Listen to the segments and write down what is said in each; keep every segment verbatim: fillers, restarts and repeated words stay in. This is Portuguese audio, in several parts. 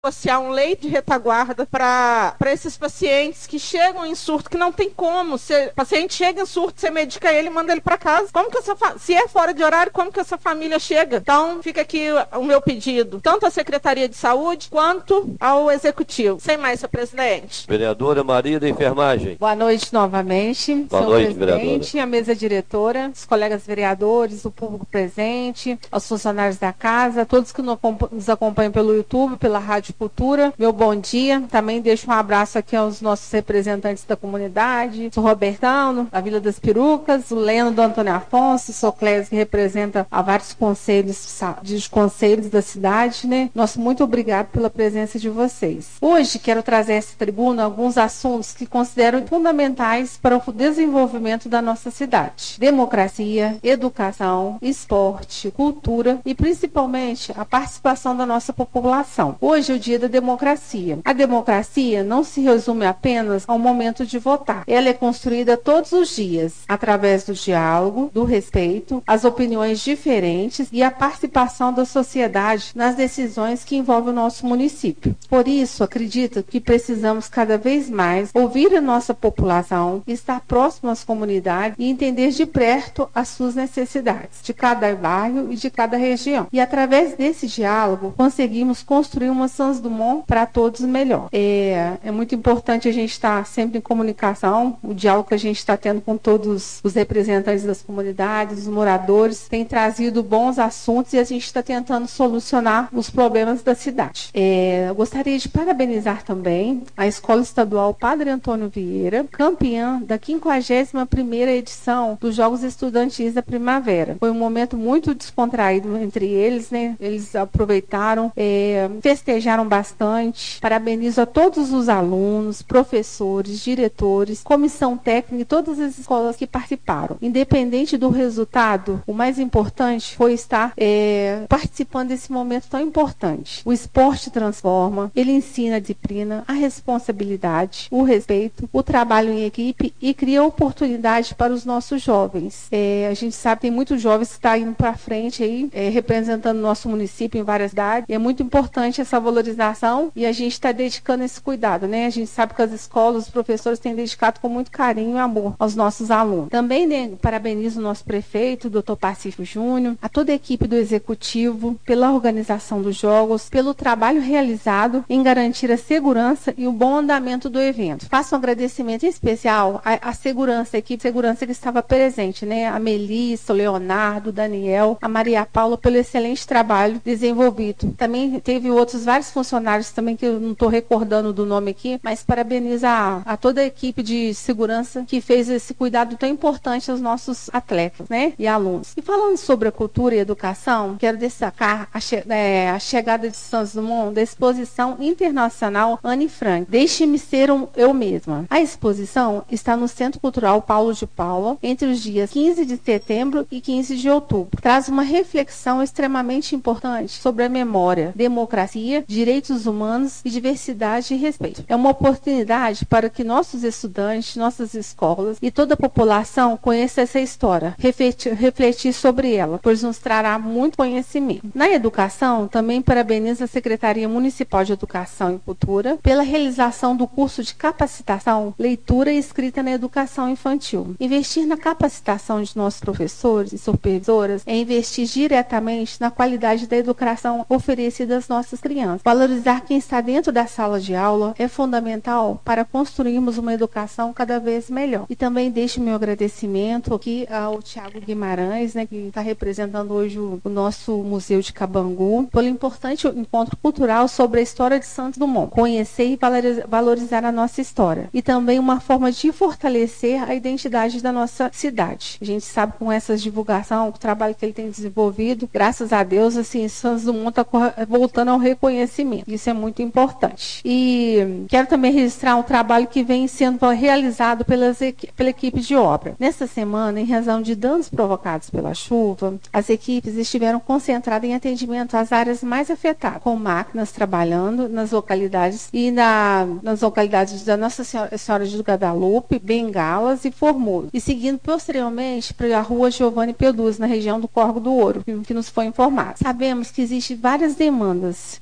negociar um leito de retaguarda para esses pacientes que chegam em surto, que não tem como. Se o paciente chega em surto, você medica ele e manda ele para casa. Como que essa fa... Se é fora de horário, como que essa família chega? Então, fica aqui o meu pedido, tanto à Secretaria de Saúde quanto ao Executivo. Sem mais, senhor presidente. Vereadora Maria da Enfermagem. Boa noite novamente, Boa senhor noite, presidente, vereadora. a mesa diretora, os colegas vereadores, o público presente, aos funcionários da casa, todos que nos acompanham pelo YouTube, pela Rádio Cultura, meu bom dia. Também deixo um abraço aqui aos nossos representantes da comunidade, o Robertão, da Vila das Perucas, o Leno do Antônio Afonso, o Soclés, que representa a vários conselhos, de conselhos da cidade, né? Nosso muito obrigado pela presença de vocês. Hoje quero trazer a essa tribuna alguns assuntos que considero fundamentais para o desenvolvimento da nossa cidade: democracia, educação, esporte, cultura e principalmente a participação da nossa população. Hoje é o dia da democracia. A democracia não se resume apenas ao momento de votar. Ela é construída todos os dias, através do diálogo, do respeito, as opiniões diferentes e a participação da sociedade nas decisões que envolvem o nosso município. Por isso, acredito que precisamos cada vez mais ouvir a nossa população, estar próximo às comunidades e entender de perto as suas necessidades, de cada bairro e de cada região. E através desse diálogo, conseguimos construir uma Santos Dumont para todos melhor. É, é muito importante a gente estar sempre em comunicação. O diálogo que a gente está tendo com todos os representantes das comunidades, os moradores, tem trazido bons assuntos e a gente está tentando solucionar os problemas da cidade. É, eu gostaria de parabenizar também a Escola Estadual Padre Antônio Vieira, campeã da quinquagésima primeira edição dos Jogos Estudantis da Primavera. Foi um momento muito descontraído entre eles, né? Eles aproveitaram, é, festejaram bastante. Parabenizo a todos os alunos, professores, diretores, comissão técnica e todas as escolas que participaram. Independente do resultado, o mais importante foi estar é, participando desse momento tão importante. O esporte transforma, ele ensina a disciplina, a responsabilidade, o respeito, o trabalho em equipe e cria oportunidade para os nossos jovens. É, a gente sabe que tem muitos jovens que estão indo para frente aí, é, representando o nosso município em várias cidades. E é muito importante essa valorização e a gente está dedicando esse cuidado, né? A gente sabe que as escolas, os professores têm dedicado com muito carinho e amor aos nossos alunos. Também, né, parabenizo o nosso prefeito, doutor Pacífico Júnior, a toda a equipe do Executivo, pela organização dos jogos, pelo trabalho realizado em garantir a segurança e o bom andamento do evento. Faço um agradecimento especial à, à segurança, a equipe de segurança que estava presente, né? A Melissa, o Leonardo, o Daniel, a Maria Paula, pelo excelente trabalho desenvolvido. Também teve outros vários funcionários também que eu não estou recordando do nome aqui, mas parabenizo a, a toda a equipe de segurança que fez esse cuidado tão importante aos nossos atletas, né? E alunos. E falando sobre a cultura e a educação, quero destacar a, che é, a chegada de Santos Dumont da Exposição Internacional Anne Frank. Deixe-me ser um, eu mesma. A exposição está no Centro Cultural Paulo de Paula entre os dias quinze de setembro e quinze de outubro. Traz uma reflexão extremamente importante sobre a memória, democracia, direitos humanos e diversidade e respeito. É uma oportunidade para que nossos estudantes, nossas escolas e toda a população conheça essa história, refletir, refletir sobre ela, pois nos trará muito conhecimento. Na educação, também parabenizo a Secretaria Municipal de Educação e Cultura pela realização do curso de capacitação, leitura e escrita na educação infantil. Investir na capacitação de nossos professores e supervisoras é investir diretamente na qualidade da educação oferecida às nossas crianças. Valorizar quem está dentro da sala de aula é fundamental para construirmos uma educação cada vez melhor. E também deixo meu agradecimento aqui ao Tiago Guimarães, né, que está representando hoje o, o nosso Museu de Cabangu, pelo importante encontro cultural sobre a história de Santos Dumont. Conhecer e valorizar a nossa história. E também uma forma de fortalecer a identidade da nossa cidade. A gente sabe com essa divulgação, o trabalho que ele tem desenvolvido, graças a Deus, assim, Santos Dumont está voltando ao reconhecimento. Isso é muito importante. E quero também registrar um trabalho que vem sendo realizado pelas, pela equipe de obra. Nesta semana, em razão de danos provocados pela chuva, as equipes estiveram concentradas em atendimento às áreas mais afetadas, com máquinas trabalhando nas localidades e na, nas localidades da Nossa Senhora, Senhora de Guadalupe, Bengalas e Formoso. E seguindo posteriormente para a rua Giovanni Peduz, na região do Córrego do Ouro, que, que nos foi informado. Sabemos que existem várias demandas e há muito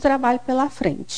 trabalho pela frente.